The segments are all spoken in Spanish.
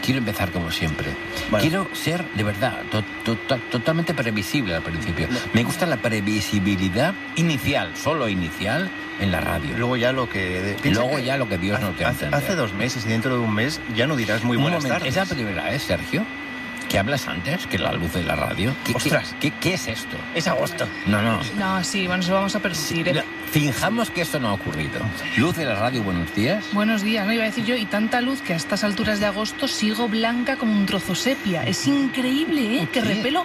quiero empezar como siempre. Bueno. Quiero ser, de verdad, totalmente previsible al principio. Me gusta la previsibilidad inicial, solo inicial, en la radio. Luego ya lo que... Ya lo que Dios nos te hace. Hace 2 meses y dentro de un mes ya no dirás muy buenas tardes. ¿Es la primera vez, Sergio, que hablas antes que la luz de la radio? ¡Ostras! ¿Qué es esto? Es agosto. No. No, sí, bueno, eso vamos a permitir. Finjamos que esto no ha ocurrido. Luz de la radio, buenos días. Buenos días, no iba a decir yo, y tanta luz que a estas alturas de agosto sigo blanca como un trozo sepia. Es increíble, ¿eh? Que repelo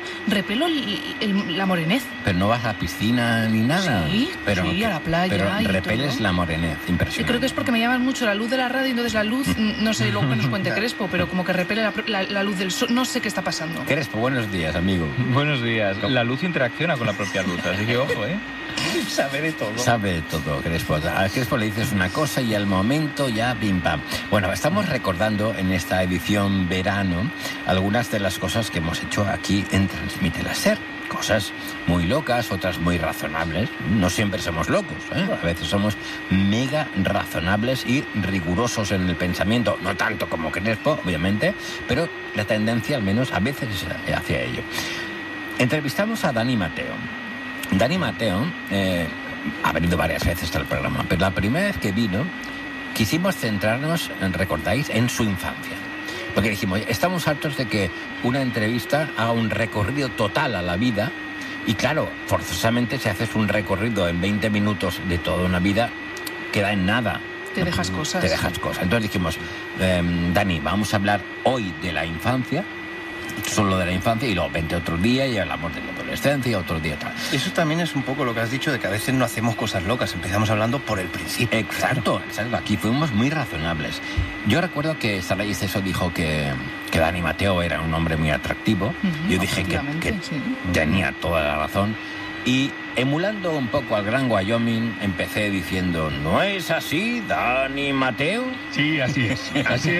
la morenez. Pero no vas a la piscina ni nada. Sí, a la playa. Pero y repeles todo. la morenez, Yo impresionante. creo que es porque me llaman mucho la luz de la radio, entonces la luz, no sé, luego que nos cuente Crespo, pero como que repele la luz del sol, no sé qué está pasando. Crespo, buenos días, amigo. Buenos días. La luz interacciona con la propia luz, así que ojo, ¿eh? Sabe de todo. Sabe de todo, Crespo. A Crespo le dices una cosa y al momento ya pim pam. Bueno, estamos recordando en esta edición verano algunas de las cosas que hemos hecho aquí en Transmite la SER. Cosas muy locas, otras muy razonables. No siempre somos locos, ¿eh? A veces somos mega razonables y rigurosos en el pensamiento. No tanto como Crespo, obviamente, pero la tendencia al menos a veces es hacia ello. Entrevistamos a Dani Mateo. Dani Mateo ha venido varias veces al programa, pero la primera vez que vino quisimos centrarnos, ¿recordáis?, en su infancia. Porque dijimos, estamos hartos de que una entrevista haga un recorrido total a la vida y claro, forzosamente si haces un recorrido en 20 minutos de toda una vida, queda en nada. Te dejas cosas. Te dejas cosas. Entonces dijimos, Dani, vamos a hablar hoy de la infancia, solo de la infancia, y luego vente otro día y hablamos de la adolescencia, otro día tal. Eso también es un poco lo que has dicho, de que a veces no hacemos cosas locas, empezamos hablando por el principio. Exacto. Aquí fuimos muy razonables. Yo recuerdo que Saray Ceso dijo que Dani Mateo era un hombre muy atractivo. Yo dije que sí. tenía toda la razón. Y emulando un poco al Gran Wyoming, empecé diciendo, ¿no es así, Dani Mateo? Sí, así es.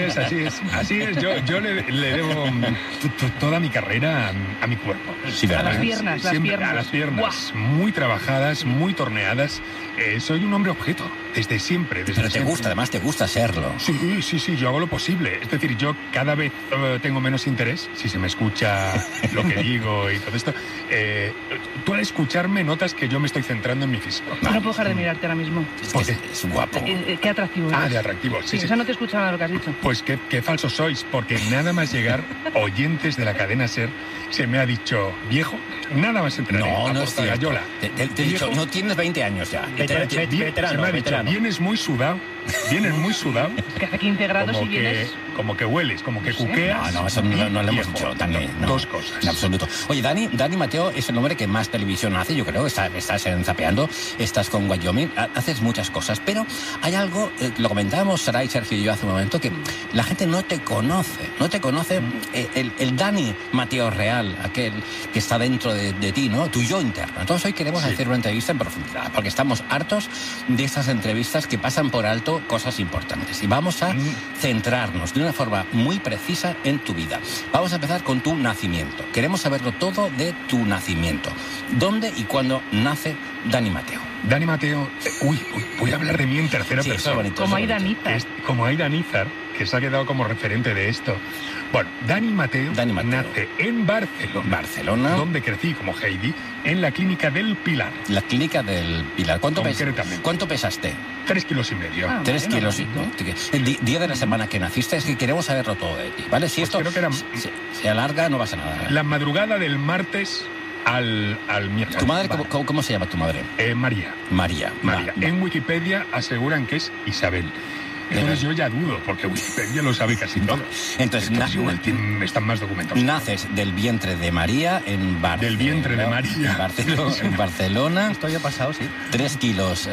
Yo le debo toda mi carrera a mi cuerpo. Sí, ¿verdad? A las piernas, Siempre a las piernas. Muy trabajadas, muy torneadas. Soy un hombre objeto, desde siempre. Pero te gusta, además te gusta serlo. Sí, yo hago lo posible. Es decir, yo cada vez tengo menos interés, si se me escucha lo que digo y todo esto. Tú al escucharme notas que yo me estoy centrando en mi físico. No puedo dejar de mirarte ahora mismo. Es guapo. Qué atractivo eres. De atractivo, sí. O sea, no te escucha nada de lo que has dicho. Pues qué falsos sois, porque nada más llegar, oyentes de la cadena SER, se me ha dicho, viejo, nada más entrar. No es cierto. Gallola. Te he dicho, no tienes 20 años ya. Se me ha dicho, vienes muy sudado, Que hace 15 grados y vienes... como que hueles, como que cuqueas. No, eso no lo hemos dicho, Dani. No, dos cosas. En absoluto. Oye, Dani Mateo es el hombre que más televisión hace, yo creo. Estás en Zapeando, estás con Wyoming, haces muchas cosas, pero hay algo, lo comentábamos Saray, Sergio y yo hace un momento, que la gente no te conoce el Dani Mateo real, aquel que está dentro de ti, ¿no? Tu yo interno. Entonces hoy queremos hacer una entrevista en profundidad, porque estamos hartos de estas entrevistas que pasan por alto cosas importantes. Y vamos a centrarnos de una forma muy precisa en tu vida. Vamos a empezar con tu nacimiento. Queremos saberlo todo de tu nacimiento. ¿Dónde y cuándo nace Dani Mateo? Dani Mateo, voy a hablar de mí en tercera persona. Bonito, como Aida Nízar. Como Aida Nízar, que se ha quedado como referente de esto. Bueno, Dani Mateo nace en Barcelona, donde crecí como Heidi, en la Clínica del Pilar. La Clínica del Pilar. ¿Cuánto pesaste? 3,5 kilos. 3 kilos, ¿no? El día de la semana que naciste, es que queremos saberlo todo de ti, ¿vale? Si pues esto creo que era... se alarga, no pasa nada. La madrugada del martes al miércoles. ¿Tu madre, cómo se llama tu madre? María. María. En Wikipedia aseguran que es Isabel. Entonces yo ya dudo, porque Wikipedia lo sabe casi todo. Entonces igual están más documentados. Naces del vientre de María en Barcelona. Del vientre de María. En Barcelona. Esto ya ha pasado, sí. 3,5 kilos.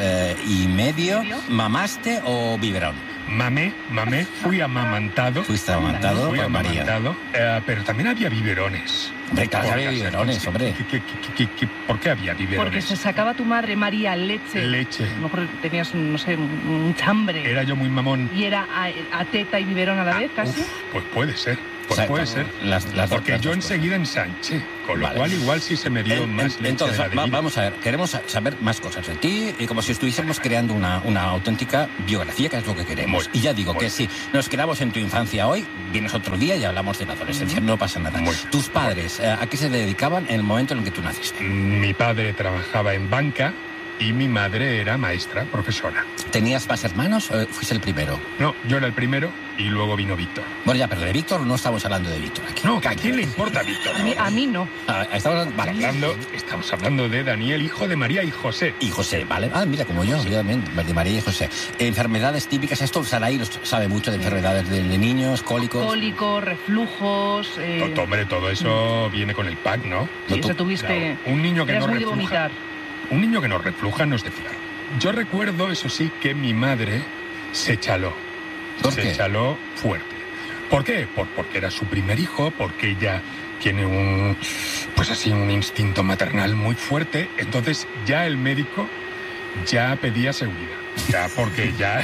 ¿Mamaste o biberón? Mamé, fui amamantado. Fuiste amamantado por María. Pero también había biberones. Hombre, claro, había biberones, hombre. ¿Por qué había biberones? Porque se sacaba tu madre, María, leche. A lo mejor tenías, no sé, un chambre. Era yo muy mamón. ¿Y era a teta y biberón a la vez, casi? Pues puede ser. Pues O sea, puede ser. Porque yo enseguida ensanché, con lo cual igual sí se me dio más leche Entonces, de la debida. vamos a ver, queremos saber más cosas de ti, y como si estuviésemos creando una auténtica biografía, que es lo que queremos. Muy Y ya digo muy que bien. si nos quedamos en tu infancia hoy, vienes otro día y hablamos de la adolescencia, no pasa nada. Muy bien. ¿Tus padres a qué se dedicaban en el momento en el que tú naciste? Mi padre trabajaba en banca y mi madre era maestra, profesora. ¿Tenías más hermanos o fuiste el primero? No, yo era el primero y luego vino Víctor. Bueno, ya, pero de Víctor no estamos hablando de Víctor aquí. No, ¿a quién le importa Víctor? A mí no. Estamos hablando de Daniel, hijo de María y José. Y José, ¿vale? Ah, mira, como yo también, de María y José. Enfermedades típicas, esto Saray sabe mucho de enfermedades de niños, cólicos. Cólicos, reflujos... Hombre, todo eso viene con el pack, ¿no? Sí, o sea, tuviste... Claro, un niño que eras no muy de refluja. vomitar. Un niño que no refluja no es de fiar. Yo recuerdo, eso sí, que mi madre se chaló. ¿Por Se qué? chaló fuerte. ¿Por qué? Porque era su primer hijo, porque ella tiene un instinto maternal muy fuerte. Entonces ya el médico ya pedía seguridad. Ya, porque ya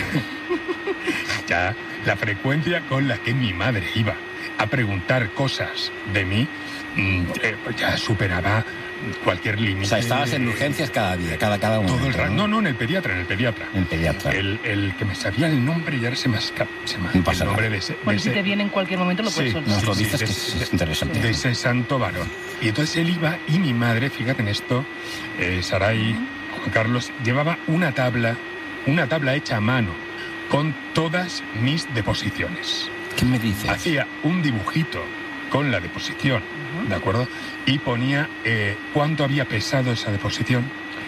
la frecuencia con la que mi madre iba a preguntar cosas de mí, pues ya superaba cualquier límite. O sea, estabas en urgencias cada día, cada momento. Todo el rato. No, en el pediatra. En pediatra. El que me sabía el nombre y ahora se me escapa. No pasa el nombre nada. de ese. Bueno, si te viene en cualquier momento lo puedes soltar. Nos lo sí, dices, de que ese- es interesante. De ese santo varón. Y entonces él iba y mi madre, fíjate en esto, Saray, Juan Carlos, llevaba una tabla hecha a mano con todas mis deposiciones. ¿Qué me dices? Hacía un dibujito con la deposición, ¿de acuerdo? Y ponía cuánto había pesado esa deposición,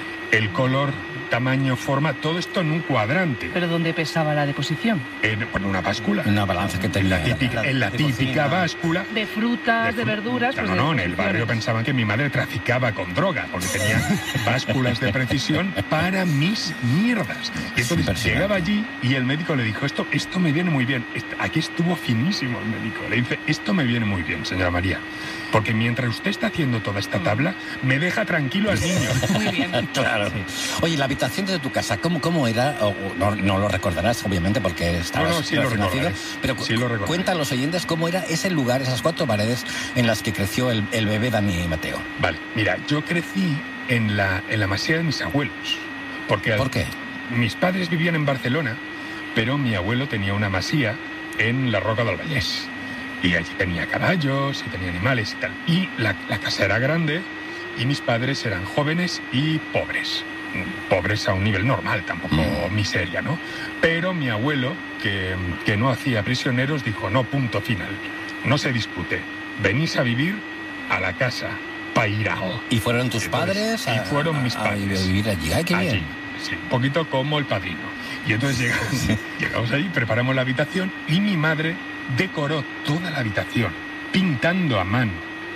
el color, tamaño, forma, todo esto en un cuadrante, Pero ¿dónde pesaba la deposición? en una báscula. Una balanza que En tenía. la típica, de cocina. báscula. De frutas, de verduras... Claro, pues de no, en el barrio deposiciones. pensaban que mi madre traficaba con droga, porque tenía básculas de precisión para mis mierdas. Y entonces Impresionante. llegaba allí y el médico le dijo, esto me viene muy bien. Aquí estuvo finísimo el médico. Le dice, esto me viene muy bien, señora María, porque mientras usted está haciendo toda esta tabla, me deja tranquilo al niño. Muy bien. Claro. Oye, la habitación de tu casa, ¿cómo era? No lo recordarás, obviamente, porque estabas No, sí lo recién nacido, recordaré. pero Sí lo recordaré. cuenta a los oyentes cómo era ese lugar, esas 4 paredes en las que creció el bebé Dani Mateo. Vale, mira, yo crecí en la masía de mis abuelos. Porque ¿Por qué? mis padres vivían en Barcelona, pero mi abuelo tenía una masía en la Roca del Vallès. Y allí tenía caballos y tenía animales y tal. Y la casa era grande y mis padres eran jóvenes y pobres. Pobres a un nivel normal, tampoco miseria, ¿no? Pero mi abuelo, que no hacía prisioneros, dijo, no, punto final. No se discute. Venís a vivir a la casa Pairao. ¿Y fueron tus Entonces, padres? y fueron mis padres. A vivir allí. ¡Ay, qué Allí, bien! sí, un poquito como el padrino. Y entonces llegamos ahí, preparamos la habitación y mi madre decoró toda la habitación pintando a mano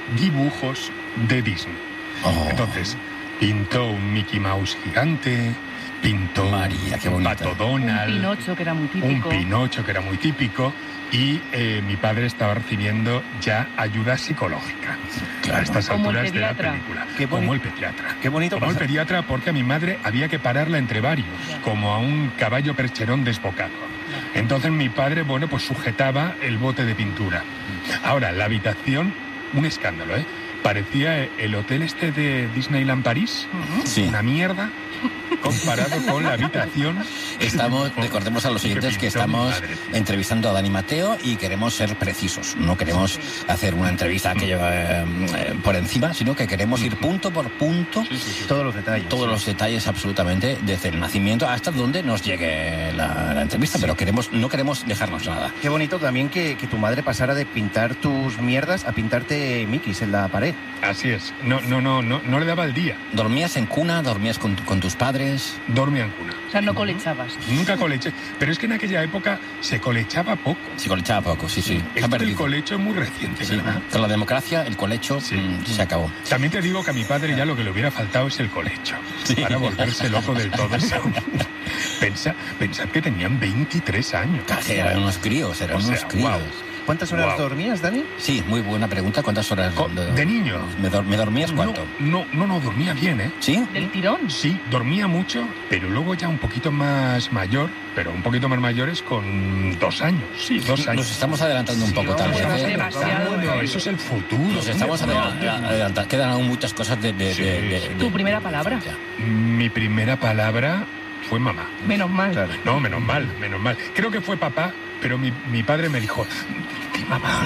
dibujos de Disney. Oh. Entonces pintó un Mickey Mouse gigante, pintó María, qué un bonito. Pato Un Donald, Pinocho, que era muy un típico. Pinocho que era muy típico, y mi padre estaba recibiendo ya ayuda psicológica Claro. a estas Como el alturas de la pediatra. película. Qué Como bonito. el pediatra. Qué bonito Como el pasar. pediatra, porque a mi madre había que pararla entre varios, como a un caballo percherón desbocado. Entonces mi padre, pues sujetaba el bote de pintura. Ahora, la habitación, un escándalo, ¿eh? Parecía el hotel este de Disneyland París, Sí. una mierda, comparado con la habitación. Recordemos a los oyentes que pintó mi estamos madre, tío. entrevistando a Dani Mateo y queremos ser precisos. No queremos hacer una entrevista que lleva por encima, sino que queremos ir punto por punto, Todos los detalles. todos los detalles absolutamente, desde el nacimiento hasta donde nos llegue la entrevista, pero no queremos dejarnos nada. Qué bonito también que tu madre pasara de pintar tus mierdas a pintarte Mickeys en la pared. Así es. No le daba el día. ¿Dormías en cuna? ¿Dormías con tus padres? Dormía en cuna. O sea, no colechabas. Nunca coleché. Pero es que en aquella época se colechaba poco. Se colechaba poco, sí. Se ha Esto del perdido. colecho es muy reciente, Sí, ¿verdad? con la democracia, el colecho Sí. se acabó. También te digo que a mi padre ya lo que le hubiera faltado es el colecho. Sí. Para volverse loco del todo. Pensad que tenían 23 años. Casi eran unos críos, O sea, guau. ¿Cuántas horas Wow. dormías, Dani? Sí, muy buena pregunta. ¿Cuántas horas? ¿De niño? ¿Me dormías cuánto? No, dormía bien, ¿eh? ¿Sí? Del tirón. Sí, dormía mucho, pero luego ya un poquito más mayor, pero un poquito más mayores con 2 años. Sí, 2 años. Nos estamos adelantando un poco, tal vez. bueno, ¿eh? demasiado. Bueno, eso es el futuro. Nos estamos adelantando. Quedan aún muchas cosas de ¿Tu primera palabra? Mi primera palabra fue mamá. Menos mal. Claro. No, menos mal. Creo que fue papá, pero mi padre me dijo, di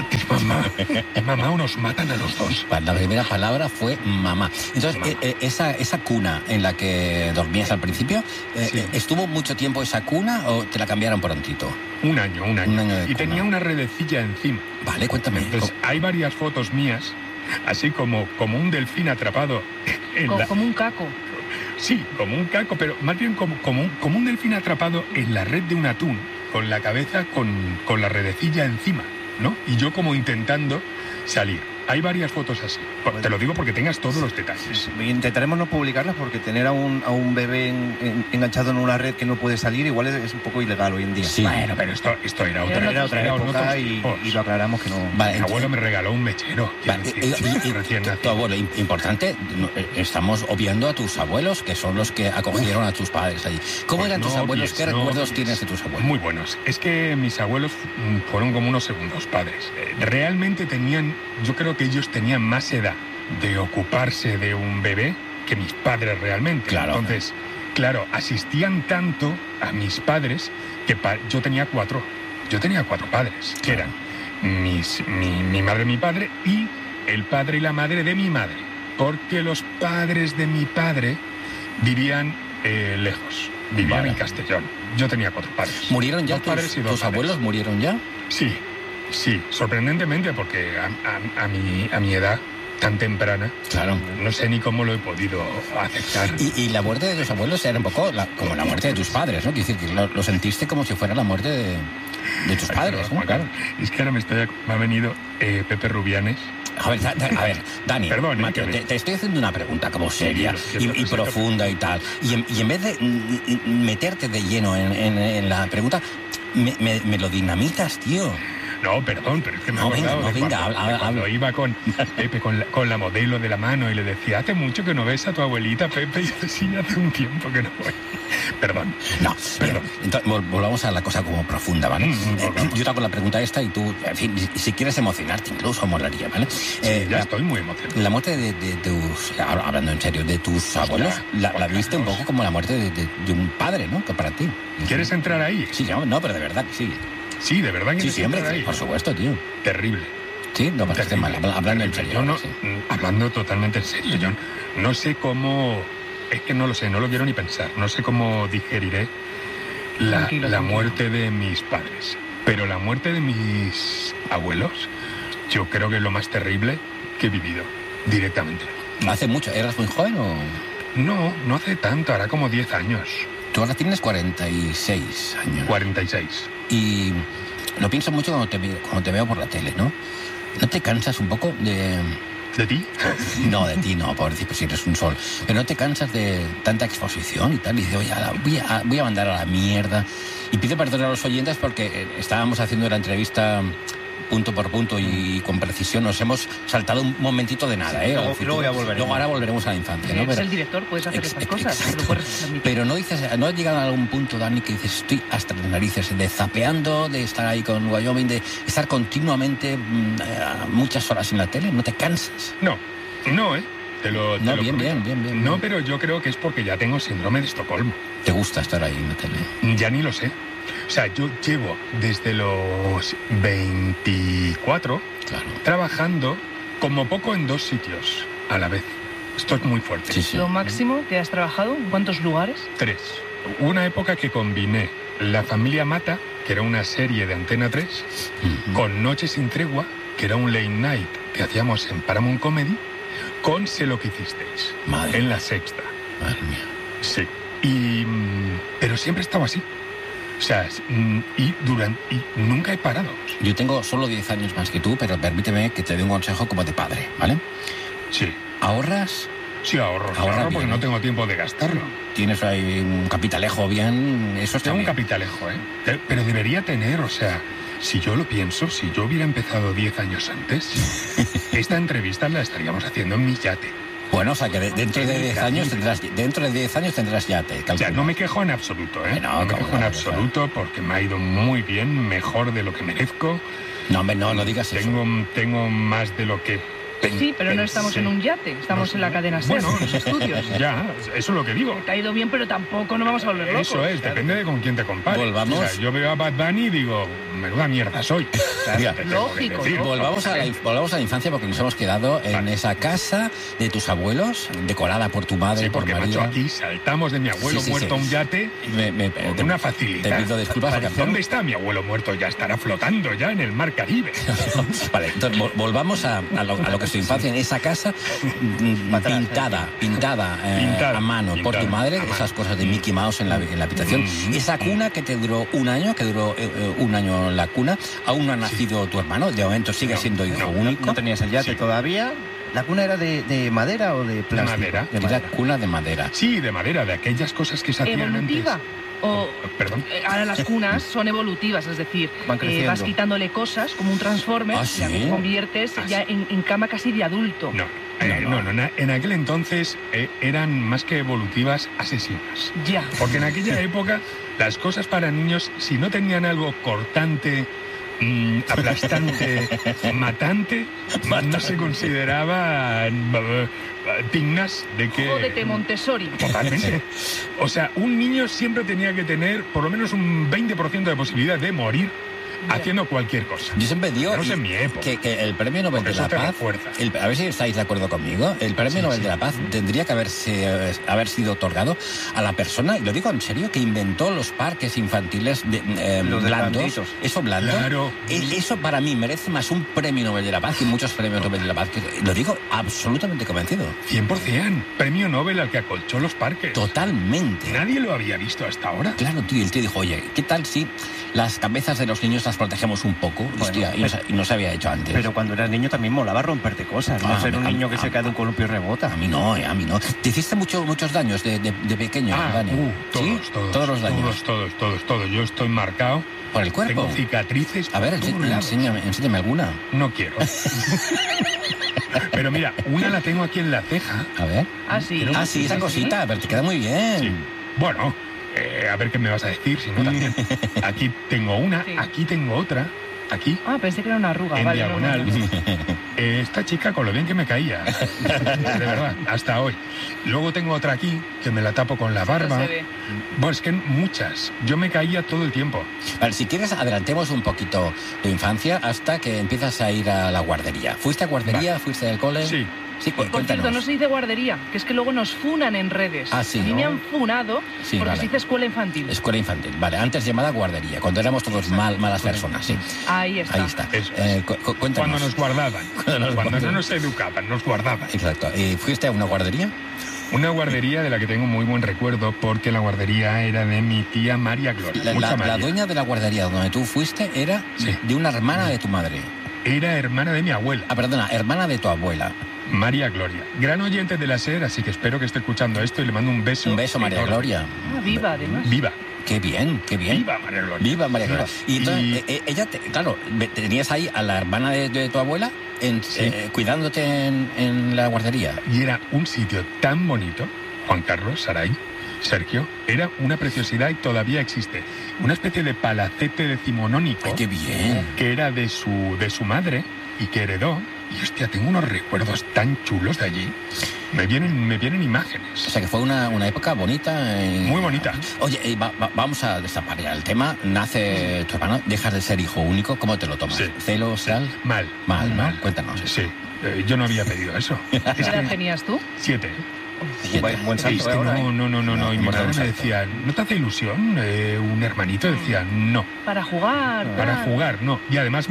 mamá o nos matan a los dos. La primera palabra fue mamá. Entonces, Mamá. esa cuna en la que dormías al principio, Sí. ¿estuvo mucho tiempo esa cuna o te la cambiaron prontito? Un año. Un año de Y cuna. tenía una redecilla encima. Vale, cuéntame. Entonces, hay varias fotos mías, así como un delfín atrapado en la... Como un caco. Sí, como un caco, pero más bien como un delfín atrapado en la red de un atún, con la cabeza con la redecilla encima, ¿no? Y yo como intentando salir. Hay varias fotos así. Te lo digo porque tengas todos los detalles. Intentaremos no publicarlas porque tener a un bebé enganchado en una red que no puede salir igual es un poco ilegal hoy en día. Sí. Bueno, pero esto era otra, Era otra eran época otros y tiempos. lo aclaramos que no. Vale, Mi abuelo me regaló un mechero. quiero Vale, decir, recién tu nacido. abuelo, importante, estamos obviando a tus abuelos, que son los que acogieron a tus padres allí. ¿Cómo Pues eran tus no abuelos? odies, ¿Qué no recuerdos odies. tienes de tus abuelos? Muy buenos. Es que mis abuelos fueron como unos segundos padres. Realmente yo creo que ellos tenían más edad de ocuparse de un bebé que mis padres realmente. Claro. Entonces, claro, asistían tanto a mis padres que yo tenía 4. Yo tenía 4 padres, que eran mi madre, mi padre y el padre y la madre de mi madre. Porque los padres de mi padre vivían lejos. Vivían Vale. en Castellón. Yo tenía 4 padres. ¿Murieron ya 2 padres y 2 tus madres. abuelos? ¿Murieron ya? Sí, sorprendentemente, porque a mi edad tan temprana, Claro. no sé ni cómo lo he podido aceptar. Y la muerte de tus abuelos era un poco como la muerte de tus padres, ¿no? Quiero decir, que lo sentiste como si fuera la muerte de tus padres, ¿no? Juan Claro. Carlos, es que ahora me ha venido Pepe Rubianes. A ver, Dani, Perdón, Mateo, que te estoy haciendo una pregunta como seria Sí, lo siento, y lo siento. profunda y tal. Y en vez de meterte de lleno en la pregunta, me lo dinamitas, tío. No, perdón, pero es que me he No, venga, acordado no, de venga, cuando, habla, de cuando habla. iba con Pepe, con la modelo de la mano y le decía, hace mucho que no ves a tu abuelita, Pepe, y yo, sí, hace un tiempo que no voy. Perdón. No, Perdón. bien, entonces volvamos a la cosa como profunda, ¿vale? Volvamos. Yo te hago la pregunta esta y tú, en fin, si quieres emocionarte incluso, molaría, ¿vale? Ya estoy muy emocionado. La muerte de tus, hablando en serio, de tus abuelos, la Juan viste un Carlos. poco como la muerte de un padre, ¿no? Que para ti. ¿Quieres entrar ahí? Sí, no, pero de verdad, sí. Sí, de verdad Sí, quieres sí, hombre, entrar ahí. por supuesto, tío. Terrible. Sí, no parece Terrible, mal, hablando en terrible. serio. Yo no, ahora sí. hablando totalmente en serio, yo no sé cómo, es que no lo sé, no lo quiero ni pensar, no sé cómo digeriré Tranquilo, la tranquilo. muerte de mis padres, pero la muerte de mis abuelos, yo creo que es lo más terrible que he vivido directamente. ¿Hace mucho? ¿Eras muy joven o...? No hace tanto, hará como 10 años, Tú ahora tienes 46 años. 46. Y lo pienso mucho cuando te veo por la tele, ¿no? ¿No te cansas un poco de...? ¿De ti? No, de ti no, pobrecito, si eres un sol. Pero no te cansas de tanta exposición y tal. Y dices, oye, voy a mandar a la mierda. Y pido perdón a los oyentes porque estábamos haciendo la entrevista punto por punto y con precisión. Nos hemos saltado un momentito de nada, ¿eh? Luego ya volveremos. Luego ahora volveremos a la infancia, ¿no? Eres el director, puedes hacer estas cosas. exacto. Lo puedes transmitir. Pero no has llegado a algún punto, Dani, que dices, estoy hasta las narices de zapeando, de estar ahí con Wyoming, de estar continuamente muchas horas en la tele. ¿No te cansas? No, te lo No, te lo bien, prometo. bien. No, pero yo creo que es porque ya tengo síndrome de Estocolmo. ¿Te gusta estar ahí en la tele? Ya ni lo sé. O sea, yo llevo desde los 24 Claro. trabajando como poco en 2 sitios a la vez. Esto es muy fuerte. Sí, sí. Lo máximo que has trabajado, ¿en cuántos lugares? 3. Hubo una época que combiné La Familia Mata, que era una serie de Antena 3, Ujú. con Noche sin Tregua, que era un late night que hacíamos en Paramount Comedy, con Sé lo que hicisteis, Madre en La Sexta. Madre mía. Sí. Pero siempre estaba así. O sea, y nunca he parado. Yo tengo solo 10 años más que tú, pero permíteme que te dé un consejo como de padre, ¿vale? Sí. ¿Ahorras? Sí, ahorro Ahorra porque bien, no ¿eh? tengo tiempo de gastarlo. ¿Tienes ahí un capitalejo bien? Eso está Tengo un bien. capitalejo, ¿eh? Pero debería tener, o sea, Si yo lo pienso, si yo hubiera empezado 10 años antes, esta entrevista la estaríamos haciendo en mi yate. Bueno, o sea que dentro de 10 años tendrás yate. O sea, no me quejo en absoluto, ¿eh? No, No me quejo en absoluto porque me ha ido muy bien, mejor de lo que merezco. No, hombre, no digas eso. Tengo más de lo que Sí, pero no estamos en un yate, estamos en la cadena SER, Bueno, en los estudios. Ya, eso es lo que digo. Te ha ido bien, pero tampoco nos vamos a volver locos. Eso es, depende de con quién te compares. Volvamos. O sea, yo veo a Bad Bunny y digo, menuda mierda soy. Mira, Te tengo que lógico, decir. ¿no? Volvamos a la infancia porque nos hemos quedado en esa casa de tus abuelos, decorada por tu madre, Sí, por porque, María. macho, aquí saltamos de mi abuelo Sí, sí, muerto sí. a un yate con una facilidad. Te pido disculpas porque ¿Dónde está mi abuelo muerto? Ya estará flotando ya en el mar Caribe. Vale, entonces volvamos a lo que es tu infancia, en esa casa pintada a mano por tu madre, esas cosas de Mickey Mouse en la habitación, esa cuna que te duró un año, un año la cuna, aún no ha nacido tu hermano, de momento sigue siendo hijo único. No tenías el yate Sí. todavía. ¿La cuna era de madera o de plástico? madera. Era cuna de madera. Sí, de madera, de aquellas cosas que se hacían ¿Evolutiva? antes. O Perdón. ahora las cunas son evolutivas, es decir, Van creciendo. vas quitándole cosas como un Transformer ¿Ah, y la sí? conviertes ya en cama casi de adulto. No, en aquel entonces eran más que evolutivas, asesinas. Ya. Porque en aquella época las cosas para niños, si no tenían algo cortante, aplastante, matante, no se consideraban dignas de que... Jódete, Montessori. Totalmente. O sea, un niño siempre tenía que tener por lo menos un 20% de posibilidad de morir haciendo cualquier cosa. Yo siempre digo Menos en mi época. que el Premio Nobel Porque de la eso te Paz, refuerza. a ver si estáis de acuerdo conmigo, el Premio Nobel de la Paz tendría que haber sido otorgado a la persona, y lo digo en serio, que inventó los parques infantiles Los de blandos. blanditos. Eso blando. Claro. Eso para mí merece más un Premio Nobel de la Paz y muchos Premios Nobel de la Paz. Lo digo absolutamente convencido. 100%. Premio Nobel al que acolchó los parques. Totalmente. Nadie lo había visto hasta ahora. Claro, tío, y el tío dijo, oye, ¿qué tal si las cabezas de los niños las protegemos un poco? Hostia, y no se había hecho antes. Pero cuando eras niño también molaba romperte cosas. No ser un niño que se cae de un columpio y rebota. A mí no. ¿Te hiciste muchos daños de pequeño, Dani? ¿Sí? Todos los daños. Todos. Yo estoy marcado. ¿Por el cuerpo? Tengo cicatrices. A ver, por todos lados. enséñame alguna. No quiero. Pero mira, una la tengo aquí en la ceja. A ver. Ah, sí. Ah, sí, esa cosita, pero te queda muy bien. Sí. Bueno, a ver qué me vas a decir, si no también. Aquí tengo una, Sí. aquí tengo otra. Aquí, Ah, pensé que era una arruga. en vale, diagonal. no. Esta chica con lo bien que me caía. De verdad, hasta hoy. Luego tengo otra aquí, que me la tapo con la barba. No se ve. Bueno, es que muchas. Yo me caía todo el tiempo. Vale, si quieres, adelantemos un poquito tu infancia hasta que empiezas a ir a la guardería. ¿Fuiste a guardería? Vale. ¿Fuiste al cole? Sí. Sí, Por cuéntanos. cierto, no se dice guardería, que es que luego nos funan en redes. Ah, sí, A mí ¿no? me han funado Sí, porque vale. se dice escuela infantil. Escuela infantil, vale, antes llamada guardería, cuando éramos todos malas personas, sí. Ahí está. Ahí está. Eso es. Cuéntanos. Cuando nos guardaban. Cuando no nos educaban, nos guardaban. Exacto. ¿Y fuiste a una guardería? Una guardería de la que tengo muy buen recuerdo porque la guardería era de mi tía María Gloria. Mucha La María. dueña de la guardería donde tú fuiste era Sí. de una hermana de tu madre. Era hermana de mi abuela, Ah, perdona, hermana de tu abuela. María Gloria. Gran oyente de la SER, así que espero que esté escuchando esto y le mando un beso. Un beso, María enorme. Gloria. Ah, viva, además. Viva. Qué bien, qué bien. Viva María Gloria. Viva María Gloria. Y entonces, Y- ella, claro, tenías ahí a la hermana de tu abuela Sí. cuidándote en la guardería. Y era un sitio tan bonito, Juan Carlos, Saray, Sergio, era una preciosidad y todavía existe. Una especie de palacete decimonónico Ay, qué bien. que era de su madre y que heredó. Y hostia, tengo unos recuerdos tan chulos de allí. Me vienen O imágenes. sea que fue una época bonita. Muy bonita. Oye, vamos a destapar ya el tema. Nace tu hermano, dejas de ser hijo único. ¿Cómo te lo tomas? Sí. ¿Celos, tal? Mal. Mal, ¿no? Cuéntanos. Sí. Yo no había pedido eso. ¿Qué Es edad que tenías tú? 7. Buen salto Es que ahora, no. Y mi Buen madre me salto. decía, ¿no te hace ilusión un hermanito? Decía, no. Para jugar. Para tal. jugar, no. Y además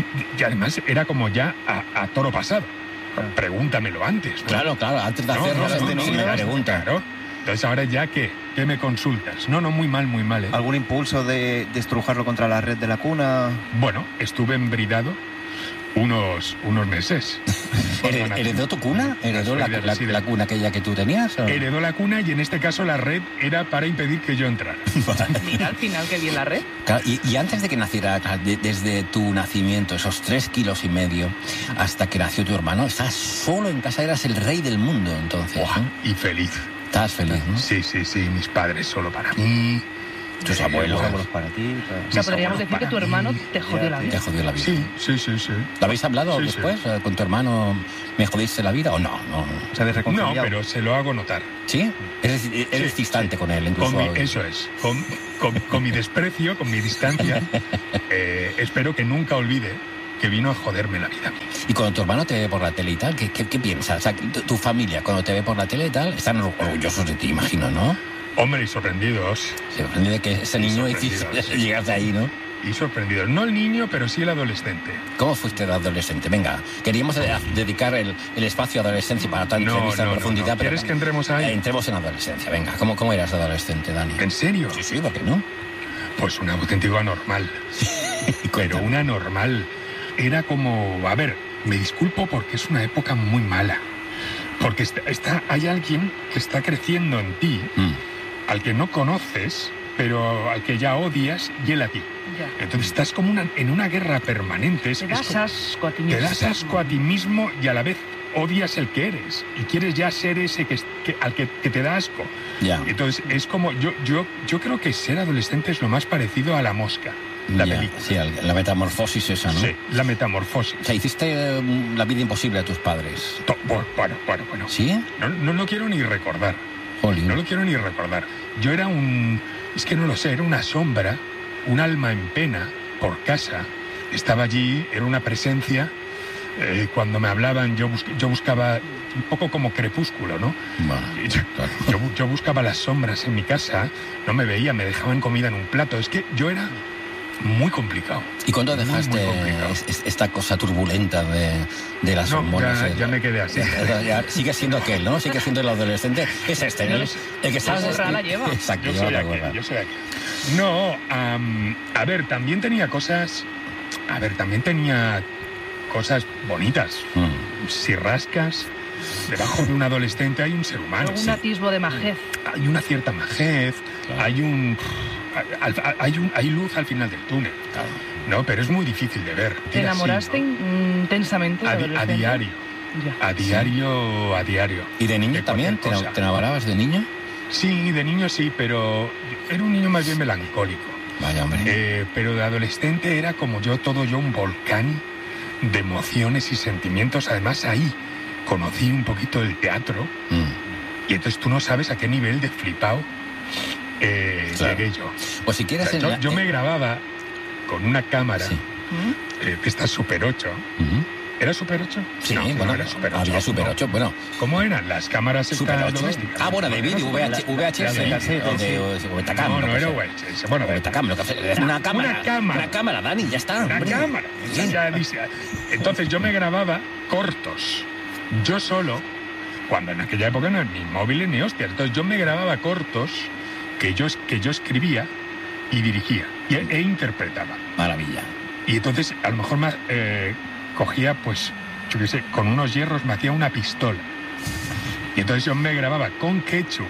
era como ya a toro pasado. Pregúntamelo antes. ¿no? Claro, antes de No, hacerlo no, se no, me no, pregunta. Claro. Entonces ahora ya, ¿qué me consultas? No, muy mal, ¿eh? ¿Algún impulso de estrujarlo contra la red de la cuna? Bueno, estuve embridado unos meses. ¿Heredó tu cuna? ¿Heredó la cuna aquella que tú tenías? ¿O? Heredó la cuna y en este caso la red era para impedir que yo entrara. Mira, al final que bien la red. Claro, y antes de que naciera, desde tu nacimiento, esos 3,5 kilos, hasta que nació tu hermano, estabas solo en casa, eras el rey del mundo entonces. Buah, ¿no? y feliz. Estabas feliz, ¿no? Sí, mis padres solo para mí. Tus abuelos. Los abuelos para ti. O sea, podríamos decir que tu hermano te jodió la vida. Te jodió la vida. Sí. ¿Lo habéis hablado Sí, después con tu hermano? ¿Me jodiste la vida o no? ¿Se habéis No, reconciliado? pero se lo hago notar. ¿Sí? Eres distante con él, incluso. Eso es. Con mi desprecio, con mi distancia, espero que nunca olvide que vino a joderme la vida. Y cuando tu hermano te ve por la tele y tal, ¿qué piensas? O sea, tu familia, cuando te ve por la tele y tal, están orgullosos de ti, imagino, ¿no? Hombre, y sorprendidos. Se sorprende de que ese niño llegaste ahí, ¿no? Y sorprendidos. No el niño, pero sí el adolescente. ¿Cómo fuiste de adolescente? Venga, queríamos dedicar el espacio a adolescencia para tanta entrevista en profundidad. Pero ¿Quieres que entremos ahí? Entremos en adolescencia, venga. ¿Cómo eras adolescente, Dani? ¿En serio? Sí, ¿por qué no? Pues una auténtica normal. Pero una normal. Era como... A ver, me disculpo porque es una época muy mala. Porque hay alguien que está creciendo en ti, al que no conoces, pero al que ya odias, y él a ti. Ya. Entonces estás como en una guerra permanente. Te das asco a ti mismo. Te das asco a ti mismo y a la vez odias el que eres. Y quieres ya ser ese al que te da asco. Ya. Entonces es como... Yo creo que ser adolescente es lo más parecido a La Mosca, la película. Sí, la metamorfosis esa, ¿no? Sí, la metamorfosis. O sea, hiciste la vida imposible a tus padres. Bueno. ¿Sí? No lo quiero ni recordar. Jolín. No lo quiero ni recordar. Yo era es que no lo sé, era una sombra, un alma en pena por casa. Estaba allí, era una presencia. Cuando me hablaban, yo buscaba un poco como Crepúsculo, ¿no? Bueno, claro. Yo buscaba las sombras en mi casa, no me veía, me dejaban comida en un plato. Es que yo era muy complicado. ¿Y cuándo dejaste esta cosa turbulenta de las hormonas? Ya me quedé así. Ya sigue siendo aquel, ¿no? Sigue siendo el adolescente. Es este, ¿no? El que está... La gorra la lleva. Exacto, Yo soy aquel. No, a ver, también tenía cosas... también tenía cosas bonitas. Si rascas, debajo de un adolescente hay un ser humano. Un atisbo de majez. Hay una cierta majez, claro. Hay luz al final del túnel. Claro. No, pero es muy difícil de ver. ¿Te enamoraste intensamente de adolescente? A diario. ¿Y de niño también? ¿Te enamorabas de niño? Sí, de niño sí, pero era un niño más bien melancólico. Vaya, hombre. Pero de adolescente era como todo yo un volcán de emociones y sentimientos. Además ahí conocí un poquito el teatro y entonces tú no sabes a qué nivel de flipado llegué yo. Pues si quieres... O sea, yo me grababa con una cámara de esta Super 8. ¿Era Super 8? Sí, no, bueno, no era Super 8. había Super 8, bueno. ¿Cómo eran las cámaras Super 8? domésticas? Bueno, de vídeo, VHS o Betacam. No era VHS. Bueno, Betacam, una cámara, Dani, ya está. Una cámara. Entonces yo me grababa cortos, yo solo, cuando en aquella época no eran ni móviles ni hostias. Entonces yo me grababa cortos que yo escribía y dirigía e interpretaba. Maravilla. Y entonces a lo mejor más cogía, pues, yo qué sé, con unos hierros me hacía una pistola. Y entonces yo me grababa con ketchup.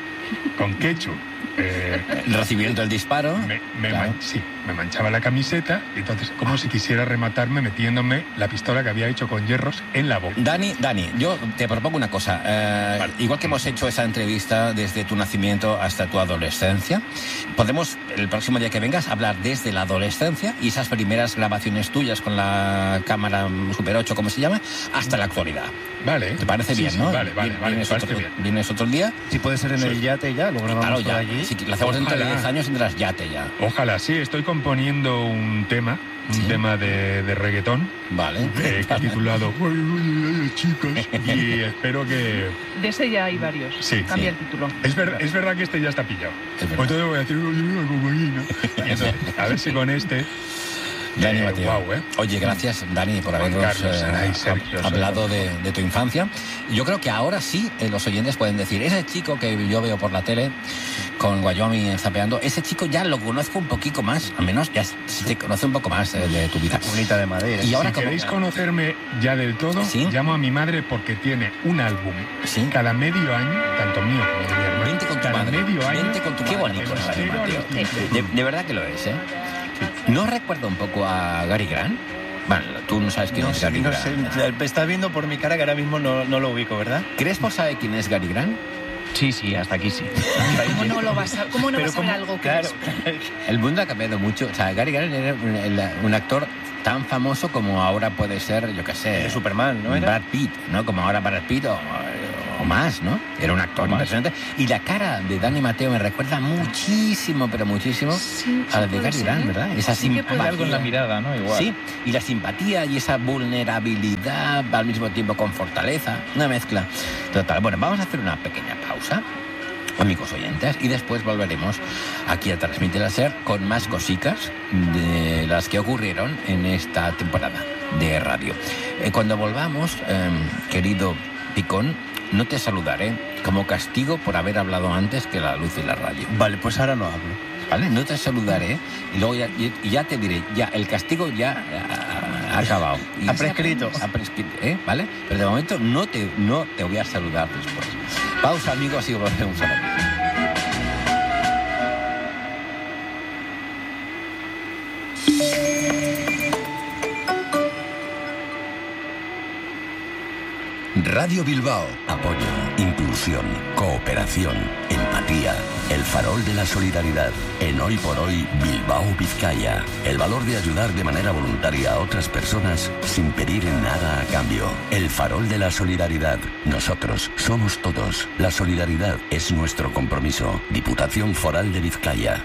Recibiendo el disparo. Me manchaba la camiseta y entonces como si quisiera rematarme metiéndome la pistola que había hecho con hierros en la boca. Dani, yo te propongo una cosa. Vale. Igual que hemos hecho esa entrevista desde tu nacimiento hasta tu adolescencia, podemos, el próximo día que vengas, hablar desde la adolescencia y esas primeras grabaciones tuyas con la cámara Super 8, como se llama, hasta la actualidad. Vale. ¿Te parece bien, sí, no? Vale. ¿Vienes otro día? Si puede ser en el yate ya, lo grabamos claro, por ya. allí. Si lo hacemos dentro de 10 años, tendrás yate ya. Ojalá, sí. Estoy componiendo un tema de reggaetón. Vale. Que he titulado chicas. Y espero que... De ese ya hay varios. Sí. Cambia el título. Es verdad que este ya está pillado. Pues entonces voy a decir cocaína. Y entonces, a ver si con este... Dani Mateo. Guau, ¿eh? Oye, gracias, Dani, por Juan habernos Carlos, Saray, Sergio, hablado de tu infancia. Yo creo que ahora sí los oyentes pueden decir, ese chico que yo veo por la tele con Wyoming zapeando, ese chico ya lo conozco un poquito más, al menos ya se conoce un poco más de tu vida. Bonita de madera. Y ahora Si queréis conocerme ya del todo, ¿Sí? llamo a mi madre porque tiene un álbum ¿Sí? cada medio año, tanto mío como de mi hermano. Vente con tu cada madre. medio año. Vente con tu Qué madre. bonito, Pues, Dani Dani Mateo. Mateo. De verdad que lo es, ¿eh? ¿No recuerda un poco a Gary Grant? Bueno, tú no sabes quién No es sé, Gary no Grant. sé. Me estás viendo por mi cara que ahora mismo no lo ubico, ¿verdad? ¿Crespo sabe quién es Gary Grant? Sí, hasta aquí sí. ¿Cómo no lo vas a, cómo no Pero vas a ver como- algo que claro. El mundo ha cambiado mucho. O sea, Gary Grant era un actor tan famoso como ahora puede ser, yo qué sé, De Superman, ¿no era? Brad Pitt, ¿no? Como ahora Brad Pitt o más, ¿no? Era un actor impresionante. Y la cara de Dani Mateo me recuerda muchísimo, pero muchísimo Sí, a la de puede Gary ser, Grant, ¿eh? ¿verdad? Esa Sí que puede Hay algo en la mirada, ¿no? Igual. Sí, y la simpatía y esa vulnerabilidad al mismo tiempo con fortaleza, una mezcla total. Bueno, vamos a hacer una pequeña pausa, amigos oyentes, y después volveremos aquí a Transmite la SER con más cositas de las que ocurrieron en esta temporada de radio. Cuando volvamos, querido Picón, no te saludaré como castigo por haber hablado antes que la luz y la radio. Vale, pues ahora no hablo. ¿Vale? No te saludaré y luego ya te diré, ya el castigo ya ha acabado. Y Ha prescrito. Ha prescrito, ¿eh? ¿Vale? Pero de momento no te voy a saludar después. Pausa, amigos, y volvemos a la Radio Bilbao. Apoyo, inclusión, cooperación, empatía. El farol de la solidaridad. En Hoy por Hoy, Bilbao, Vizcaya. El valor de ayudar de manera voluntaria a otras personas sin pedir nada a cambio. El farol de la solidaridad. Nosotros somos todos. La solidaridad es nuestro compromiso. Diputación Foral de Vizcaya.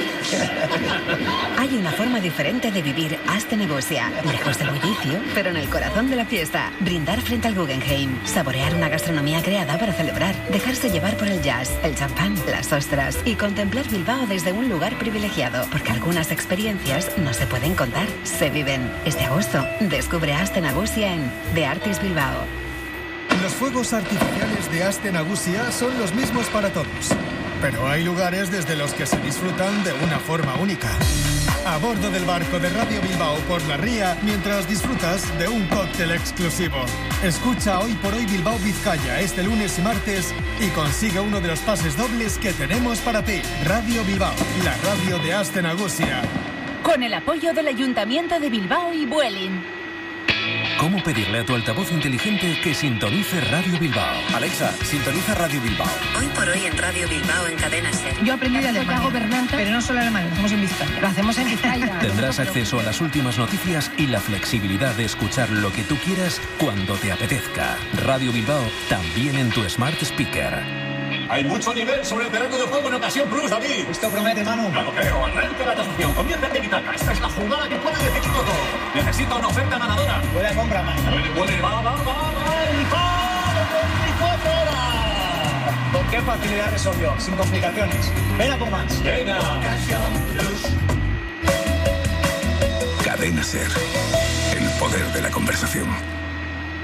Hay una forma diferente de vivir Aste Negocia. Lejos del bullicio, pero en el corazón de la fiesta. Brindar frente al Guggenheim. Saborear una gastronomía creada para celebrar. Dejarse llevar por el jazz, el champán, las ostras. Y contemplar Bilbao desde un lugar privilegiado. Porque algunas experiencias no se pueden contar, se viven. Este agosto, descubre Aste Negocia en The Artist Bilbao. Los fuegos artificiales de Aste Nagusia son los mismos para todos. Pero hay lugares desde los que se disfrutan de una forma única. A bordo del barco de Radio Bilbao por la ría, mientras disfrutas de un cóctel exclusivo. Escucha Hoy por Hoy Bilbao Vizcaya este lunes y martes y consigue uno de los pases dobles que tenemos para ti. Radio Bilbao, la radio de Aste Nagusia. Con el apoyo del Ayuntamiento de Bilbao y Vueling. ¿Cómo pedirle a tu altavoz inteligente que sintonice Radio Bilbao? Alexa, sintoniza Radio Bilbao. Hoy por Hoy en Radio Bilbao en Cadena SER. Yo aprendí de Alemania, pero no solo alemán, lo hacemos en Vizcaya. Lo hacemos en Vizcaya. Tendrás acceso a las últimas noticias y la flexibilidad de escuchar lo que tú quieras cuando te apetezca. Radio Bilbao, también en tu Smart Speaker. Hay mucho nivel sobre el terreno de juego en ocasión plus, David. Esto promete, Manu. Ya lo creo. Arranca la tasación. Comienza el tiki-taka. Esta es la jugada que puede decidir todo. Necesito una oferta ganadora. Buena compra, Manu. Puede, va. ¡Y 24 horas! ¿Con qué facilidad resolvió? Sin complicaciones. Ven a por más. Venga. Cadena SER. El poder de la conversación.